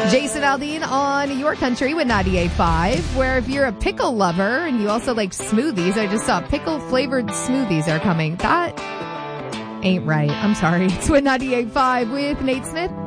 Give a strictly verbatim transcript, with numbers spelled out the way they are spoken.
Jason Aldean on Your Country with ninety-eight point five, where if you're a pickle lover and you also like smoothies, I just saw pickle-flavored smoothies are coming. That ain't right. I'm sorry. It's with ninety-eight point five with Nate Smith.